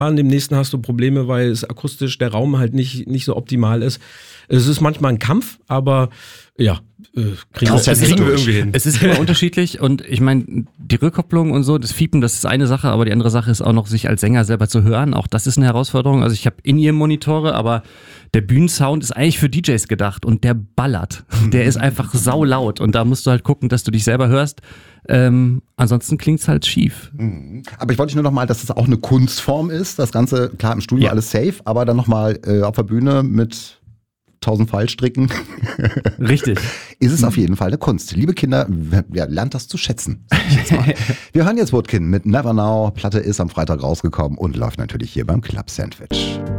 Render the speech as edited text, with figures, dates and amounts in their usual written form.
an dem nächsten hast du Probleme, weil es akustisch der Raum halt nicht so optimal ist. Es ist manchmal ein Kampf, aber ja, kriegen wir irgendwie hin. Es ist immer unterschiedlich und ich meine, die Rückkopplung und so, das Fiepen, das ist eine Sache, aber die andere Sache ist auch noch, sich als Sänger selber zu hören. Auch das ist eine Herausforderung. Also ich habe In-Ear-Monitore, aber der Bühnensound ist eigentlich für DJs gedacht und der ballert. Der ist einfach saulaut und da musst du halt gucken, dass du dich selber hörst. Ansonsten klingt's halt schief. Aber ich wollte nur noch mal, dass es auch eine Kunstform ist. Das Ganze, klar, im Studio alles safe, aber dann noch mal auf der Bühne mit 1000 Fallstricken. Richtig. Ist es auf jeden Fall eine Kunst. Liebe Kinder, lernt das zu schätzen. Sag ich jetzt mal. Wir hören jetzt Woodkin mit Never Now. Platte ist am Freitag rausgekommen und läuft natürlich hier beim Club Sandwich.